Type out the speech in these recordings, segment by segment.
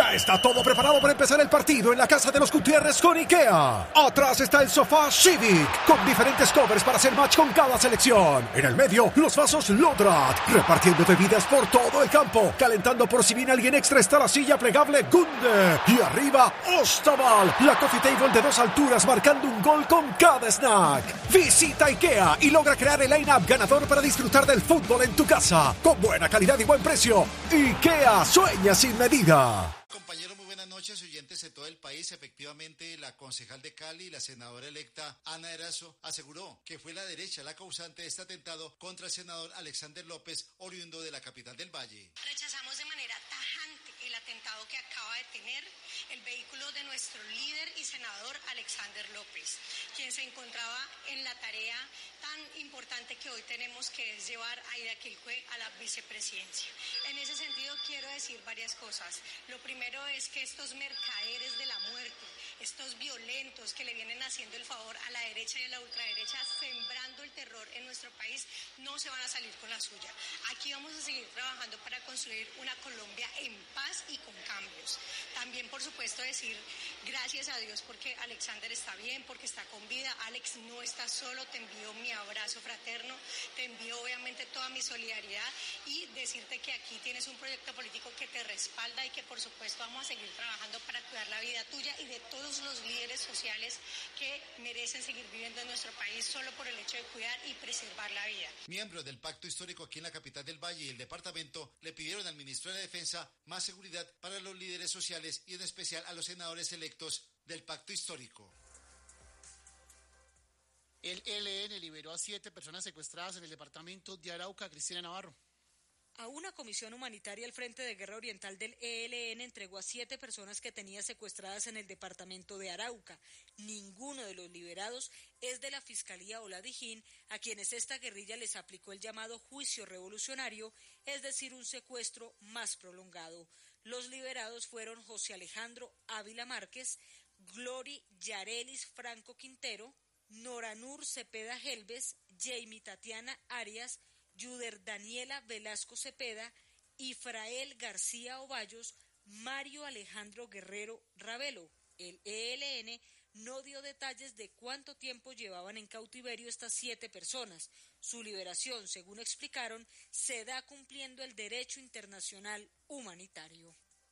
Ya está todo preparado para empezar el partido en la casa de los Gutiérrez con IKEA. Atrás está el sofá Civic, con diferentes covers para hacer match con cada selección. En el medio, los vasos Lodrat, repartiendo bebidas por todo el campo. Calentando por si viene alguien extra está la silla plegable Gunde. Y arriba, Ostaval, la coffee table de 2 alturas marcando un gol con cada snack. Visita IKEA y logra crear el line-up ganador para disfrutar del fútbol en tu casa. Con buena calidad y buen precio. IKEA, sueña sin medida. Compañeros, muy buenas noches, oyentes de todo el país. Efectivamente, la concejal de Cali, la senadora electa Ana Erazo, aseguró que fue la derecha la causante de este atentado contra el senador Alexander López, oriundo de la capital del Valle. Rechazamos de manera tajante el atentado que acaba de tener el vehículo de nuestro líder y senador Alexander López, quien se encontraba en la tarea tan importante que hoy tenemos, que es llevar a Ida Quilcue a la vicepresidencia. En ese sentido quiero decir varias cosas. Lo primero es que estos mercaderes de la muerte, estos violentos que le vienen haciendo el favor a la derecha y a la ultraderecha, sembrando el terror en nuestro país, no se van a salir con la suya. Aquí vamos a seguir trabajando para construir una Colombia en paz y con cambios. También, por supuesto, decir gracias a Dios porque Alexander está bien, porque está con vida. Alex, no estás solo, te envío mi abrazo fraterno, te envío obviamente toda mi solidaridad y decirte que aquí tienes un proyecto político que te respalda y que por supuesto vamos a seguir trabajando para cuidar la vida tuya y de todos los líderes sociales que merecen seguir viviendo en nuestro país solo por el hecho de cuidar y preservar la vida. Miembros del Pacto Histórico aquí en la capital del Valle y el departamento le pidieron al ministro de Defensa más seguridad para los líderes sociales y en especial a los senadores electos del Pacto Histórico. El ELN liberó a 7 personas secuestradas en el departamento de Arauca. Cristina Navarro. A una comisión humanitaria al Frente de Guerra Oriental del ELN entregó a 7 personas que tenía secuestradas en el departamento de Arauca. Ninguno de los liberados es de la Fiscalía o la Dijín, a quienes esta guerrilla les aplicó el llamado juicio revolucionario, es decir, un secuestro más prolongado. Los liberados fueron José Alejandro Ávila Márquez, Glory Yarelis Franco Quintero, Noranur Cepeda Gelbes, Jamie Tatiana Arias, Yuder Daniela Velasco Cepeda, Ifrael García Ovallos, Mario Alejandro Guerrero Ravelo. El ELN no dio detalles de cuánto tiempo llevaban en cautiverio estas 7 personas. Su liberación, según explicaron, se da cumpliendo el derecho internacional humanitario.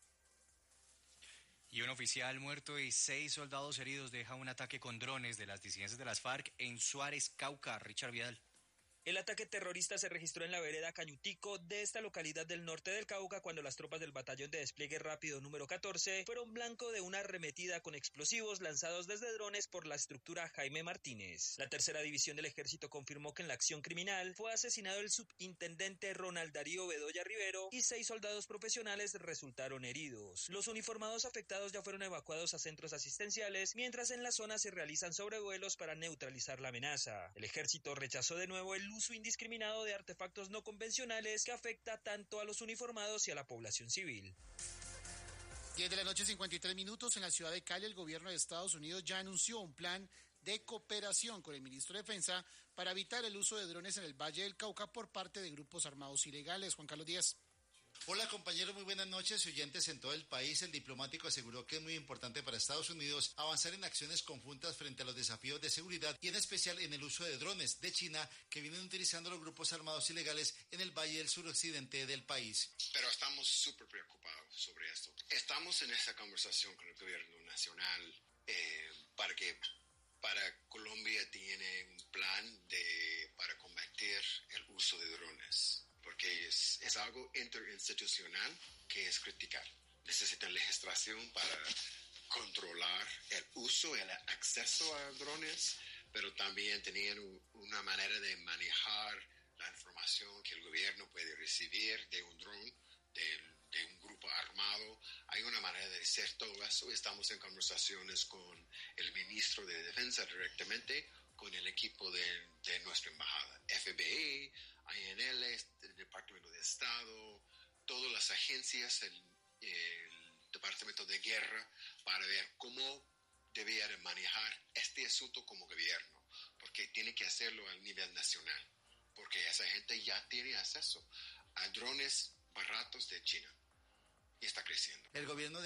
Y un oficial muerto y 6 soldados heridos deja un ataque con drones de las disidencias de las FARC en Suárez, Cauca. Richard Vidal. El ataque terrorista se registró en la vereda Cañutico de esta localidad del norte del Cauca cuando las tropas del Batallón de Despliegue Rápido número 14 fueron blanco de una arremetida con explosivos lanzados desde drones por la estructura Jaime Martínez. La tercera división del ejército confirmó que en la acción criminal fue asesinado el subintendente Ronald Darío Bedoya Rivero y 6 soldados profesionales resultaron heridos. Los uniformados afectados ya fueron evacuados a centros asistenciales, mientras en la zona se realizan sobrevuelos para neutralizar la amenaza. El ejército rechazó de nuevo el uso indiscriminado de artefactos no convencionales que afecta tanto a los uniformados y a la población civil. 10 de la noche, 53 minutos. En la ciudad de Cali, el gobierno de Estados Unidos ya anunció un plan de cooperación con el ministro de Defensa para evitar el uso de drones en el Valle del Cauca por parte de grupos armados ilegales. Juan Carlos Díaz. Hola compañeros, muy buenas noches, oyentes en todo el país. El diplomático aseguró que es muy importante para Estados Unidos avanzar en acciones conjuntas frente a los desafíos de seguridad y en especial en el uso de drones de China que vienen utilizando los grupos armados ilegales en el valle del suroccidente del país. Pero estamos súper preocupados sobre esto. Estamos en esta conversación con el gobierno nacional para Colombia tiene un plan para combatir el uso de drones. Porque es algo interinstitucional que es criticar. Necesitan legislación para controlar el uso y el acceso a drones, pero también tenían una manera de manejar la información que el gobierno puede recibir de un dron, de un grupo armado. Hay una manera de hacer todo eso. Estamos en conversaciones con el ministro de Defensa directamente, con el equipo de nuestra embajada, FBI, INL, el Departamento de Estado, todas las agencias, el Departamento de Guerra, para ver cómo debería manejar este asunto como gobierno, porque tiene que hacerlo a nivel nacional, porque esa gente ya tiene acceso a drones baratos de China y está creciendo. El gobierno